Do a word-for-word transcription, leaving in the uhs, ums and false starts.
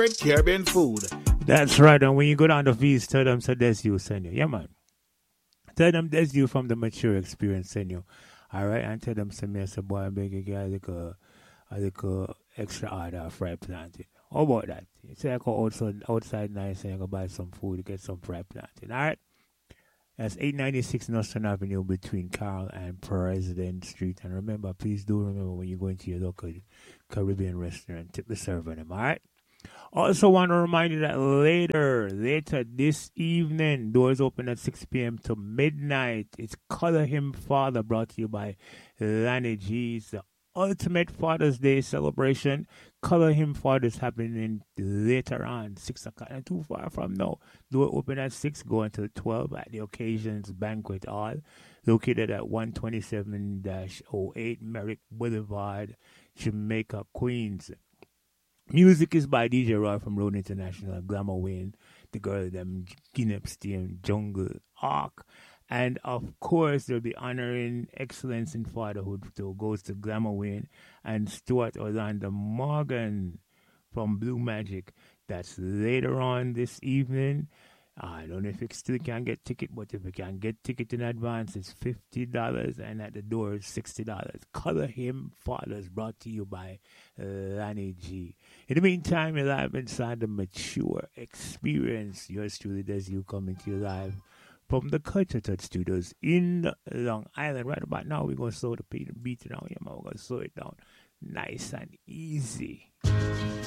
Caribbean food. That's right. And when you go down the fees, tell them so that's you send you. Yeah, man. Tell them that's you from the mature experience send you. All right. And tell them send me as a boy and beg you guys like a, like a extra order of fried plantain. How about that? It's like go outside, outside nice and you go buy some food to get some fried plantain. All right. That's eight ninety-six Nostrum Avenue between Carl and President Street. And remember, please do remember when you go into your local Caribbean restaurant, tip the server them, all right? Also want to remind you that later, later this evening, doors open at six p.m. to midnight. It's Color Him Father, brought to you by Lanny G's the ultimate Father's Day celebration. Color Him Father is happening later on, six o'clock, and too far from now. Door open at six, go until twelve at the Occasions Banquet Hall, located at one twenty-seven dash oh eight Merrick Boulevard, Jamaica, Queens. Music is by D J Roy from Road International, Glamour Wayne, the girl them Guinness Team, Jungle Arc. And of course, they'll be honoring excellence in fatherhood. So goes to Glamour Wayne and Stuart Orlando Morgan from Blue Magic. That's later on this evening. I don't know if you still can get ticket, but if you can get ticket in advance, it's fifty dollars, and at the door it's sixty dollars. Color Him Fathers, brought to you by Lanny G. In the meantime, you're live inside the Mature Experience. Yours truly does you coming to you live from the Culture Touch Studios in Long Island. Right about now, we're going to slow the beat, beat down. Yeah, man, we're going to slow it down nice and easy.